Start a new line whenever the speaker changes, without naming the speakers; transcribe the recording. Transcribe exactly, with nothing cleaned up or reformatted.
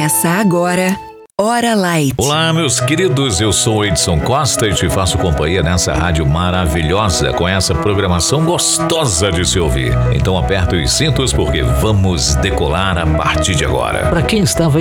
Começa agora, Hora Light.
Olá, meus queridos, eu sou o Edson Costa e te faço companhia nessa rádio maravilhosa, com essa programação gostosa de se ouvir. Então aperta os cintos porque vamos decolar a partir de agora. Para quem estava